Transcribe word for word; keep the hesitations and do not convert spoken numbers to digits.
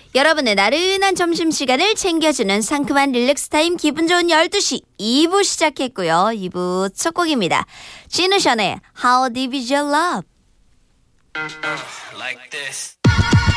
여러분의 나른한 점심시간을 챙겨주는 상큼한 릴렉스타임 기분 좋은 열두 시 이 부 시작했고요. 이 부 첫 곡입니다. 진우션의 How Deep Is Your Love. Like this.